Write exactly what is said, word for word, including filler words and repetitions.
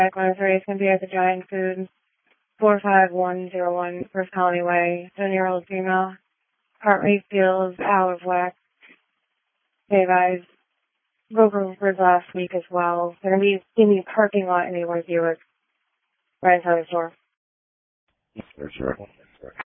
one three is going to be at the Giant Food, four five one zero one First Colony Way, seven-year-old female. Heart rate feels out of whack. Save eyes. Broke ribs last week as well. They're going to be in the parking lot in the Buick, right inside the store. For sure.